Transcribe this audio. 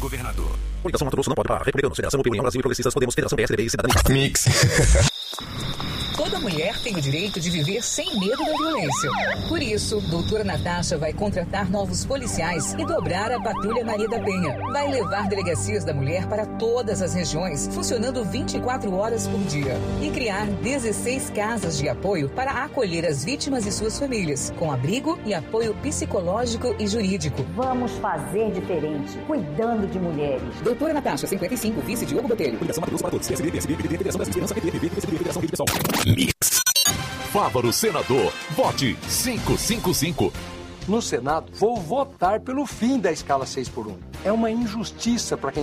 governador. Coligação Mato Grosso não pode parar. Republicanos, Federação União Brasil e Progressistas, Podemos, Federação PSDB e Cidadania. Mix. Toda mulher tem o direito de viver sem medo da violência. Por isso, doutora Natasha vai contratar novos policiais e dobrar a Patrulha Maria da Penha. Vai levar delegacias da mulher para todas as regiões, funcionando 24 horas por dia. E criar 16 casas de apoio para acolher as vítimas e suas famílias, com abrigo e apoio psicológico e jurídico. Vamos fazer diferente, cuidando de mulheres. Doutora Natasha, 55, vice Diogo Botelho. Coligação Mato Grosso para todos. PSDB, PSB, PDT, Federação Brasil, Esperança, PT, PV, PSDB, Federação Rede Pessoal. Mix. Fávaro Senador. Vote 555. No Senado, vou votar pelo fim da escala 6x1. É uma injustiça para quem